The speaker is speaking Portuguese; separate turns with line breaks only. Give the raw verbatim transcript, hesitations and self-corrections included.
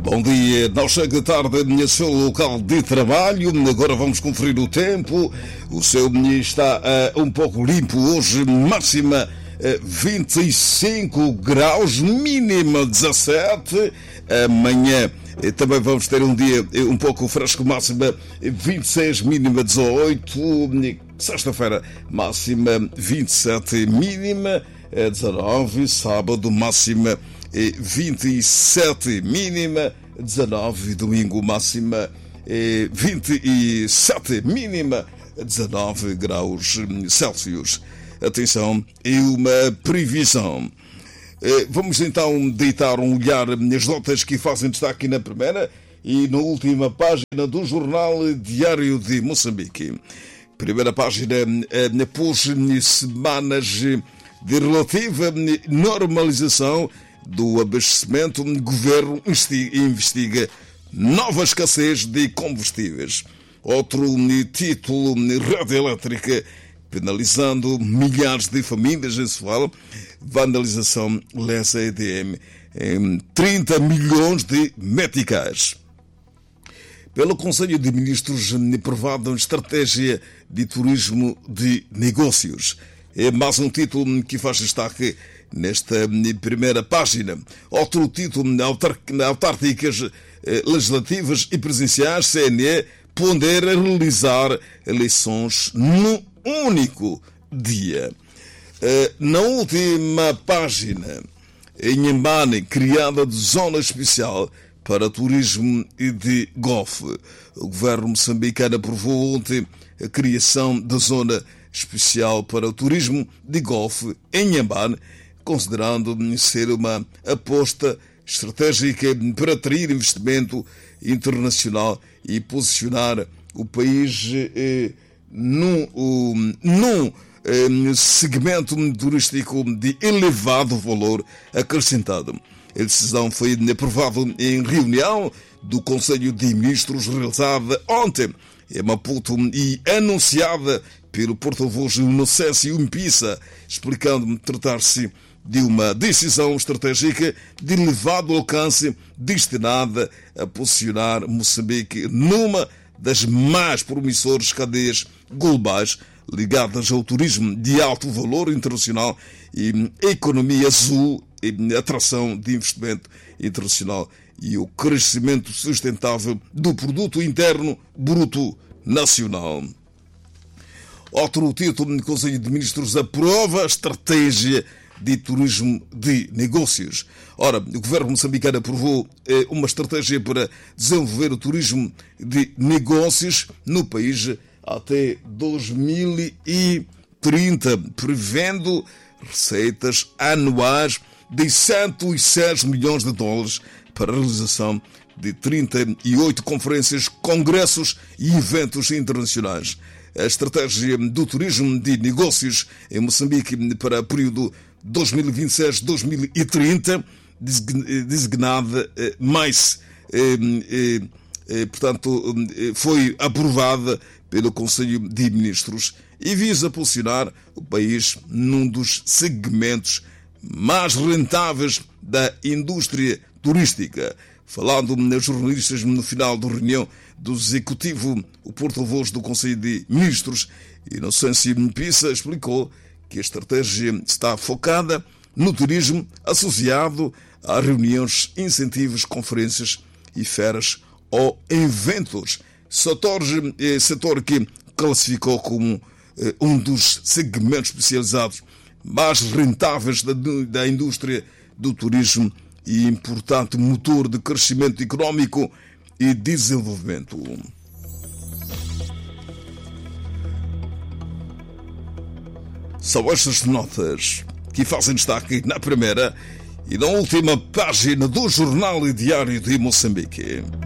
Bom dia, não chega tarde no seu local de trabalho. Agora vamos conferir o tempo. O seu está uh, um pouco limpo hoje, máxima uh, vinte e cinco graus, mínima dezassete. Amanhã uh, também vamos ter um dia uh, um pouco fresco, máxima vinte e seis, mínima dezoito. Sexta-feira, máxima vinte e sete, mínima uh, dezanove. Sábado, máxima vinte e sete, mínima dezanove. Domingo, máxima vinte e sete, mínima dezanove graus Celsius. Atenção, e uma previsão. Vamos então deitar um olhar nas notas que fazem destaque na primeira e na última página do Jornal Diário de Moçambique. Primeira página, após semanas de relativa normalização do abastecimento, o governo investiga nova escassez de combustíveis. Outro título, rede elétrica penalizando milhares de famílias em Sofala. Vandalização lesa E D M em trinta milhões de meticais. Pelo Conselho de Ministros, aprovada uma estratégia de turismo de negócios. É mais um título que faz destaque nesta primeira página. Outro título, autárquicas legislativas e presidenciais, C N E pondera realizar eleições num único dia. Na última página, em Inhambane, criada de zona especial para turismo e de golfe. O governo moçambicano aprovou ontem a criação da zona especial para o turismo de golfe em Inhambane, considerando ser uma aposta estratégica para atrair investimento internacional e posicionar o país eh, num, um, num eh, segmento turístico de elevado valor acrescentado. A decisão foi aprovada em reunião do Conselho de Ministros realizada ontem em Maputo e anunciada pelo porta-voz Inocêncio Mpissa, explicando tratar-se de uma decisão estratégica de elevado alcance destinada a posicionar Moçambique numa das mais promissoras cadeias globais ligadas ao turismo de alto valor internacional e economia azul, e atração de investimento internacional e o crescimento sustentável do produto interno bruto nacional. Outro título do Conselho de Ministros aprova a estratégia de turismo de negócios. Ora, o governo moçambicano aprovou eh, uma estratégia para desenvolver o turismo de negócios no país até dois mil e trinta, prevendo receitas anuais de cento e seis milhões de dólares para a realização de trinta e oito conferências, congressos e eventos internacionais. A estratégia do turismo de negócios em Moçambique para o período dois mil e vinte e seis a dois mil e trinta, designada mais, portanto, foi aprovada pelo Conselho de Ministros e visa posicionar o país num dos segmentos mais rentáveis da indústria turística. Falando nos jornalistas no final da reunião do Executivo, o porta-voz do Conselho de Ministros, Inocêncio Mpissa, explicou que a estratégia está focada no turismo associado a reuniões, incentivos, conferências e feiras ou eventos, setor, setor que classificou como um dos segmentos especializados mais rentáveis da, da indústria do turismo e importante motor de crescimento económico e desenvolvimento. São estas notas que fazem destaque na primeira e na última página do Jornal Diário de Moçambique.